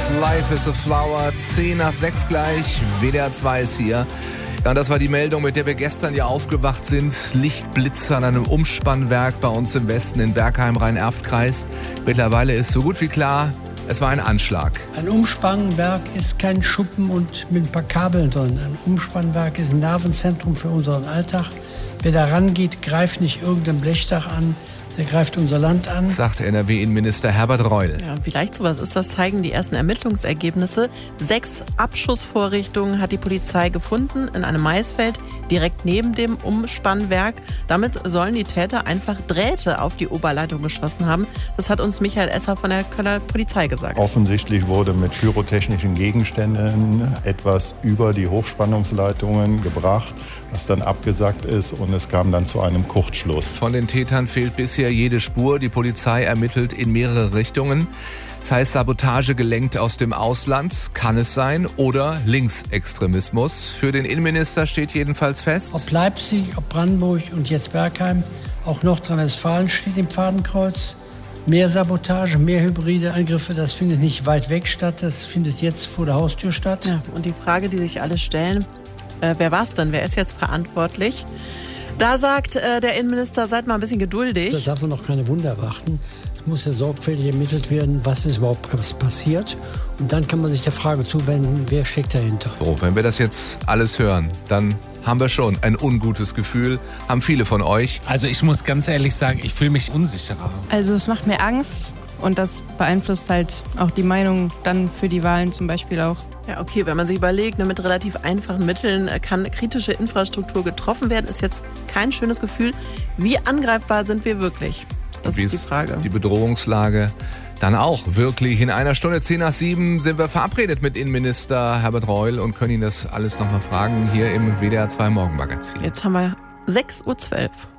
Life is a Flower, 10:06 gleich, WDR 2 ist hier. Ja, und das war die Meldung, mit der wir gestern ja aufgewacht sind. Lichtblitze an einem Umspannwerk bei uns im Westen in Bergheim, Rhein-Erft-Kreis. Mittlerweile ist so gut wie klar, es war ein Anschlag. Ein Umspannwerk ist kein Schuppen und mit ein paar Kabeln drin. Ein Umspannwerk ist ein Nervenzentrum für unseren Alltag. Wer da rangeht, greift nicht irgendein Blechdach an. Der greift unser Land an, sagt NRW-Innenminister Herbert Reul. Ja, wie leicht sowas ist, das zeigen die ersten Ermittlungsergebnisse. 6 Abschussvorrichtungen hat die Polizei gefunden in einem Maisfeld direkt neben dem Umspannwerk. Damit sollen die Täter einfach Drähte auf die Oberleitung geschossen haben. Das hat uns Michael Esser von der Kölner Polizei gesagt. Offensichtlich wurde mit pyrotechnischen Gegenständen etwas über die Hochspannungsleitungen gebracht, was dann abgesackt ist, und es kam dann zu einem Kurzschluss. Von den Tätern fehlt bisher jede Spur. Die Polizei ermittelt in mehrere Richtungen. Das heißt, Sabotage gelenkt aus dem Ausland kann es sein, oder Linksextremismus. Für den Innenminister steht jedenfalls fest: ob Leipzig, ob Brandenburg und jetzt Bergheim, auch Nordrhein-Westfalen steht im Fadenkreuz. Mehr Sabotage, mehr hybride Angriffe, das findet nicht weit weg statt, das findet jetzt vor der Haustür statt. Ja, und die Frage, die sich alle stellen, wer war es denn? Wer ist jetzt verantwortlich? Da sagt der Innenminister, seid mal ein bisschen geduldig. Da darf man noch keine Wunder erwarten. Es muss ja sorgfältig ermittelt werden, was ist überhaupt passiert. Und dann kann man sich der Frage zuwenden, wer steckt dahinter. So, wenn wir das jetzt alles hören, dann haben wir schon ein ungutes Gefühl. Haben viele von euch. Also ich muss ganz ehrlich sagen, ich fühle mich unsicherer. Also es macht mir Angst. Und das beeinflusst halt auch die Meinung dann für die Wahlen zum Beispiel auch. Ja, okay, wenn man sich überlegt, mit relativ einfachen Mitteln kann kritische Infrastruktur getroffen werden, ist jetzt kein schönes Gefühl. Wie angreifbar sind wir wirklich? Das ist die Frage. Die Bedrohungslage dann auch wirklich. In einer Stunde 6:50 sind wir verabredet mit Innenminister Herbert Reul und können ihn das alles nochmal fragen hier im WDR 2 Morgenmagazin. Jetzt haben wir 6:12 Uhr.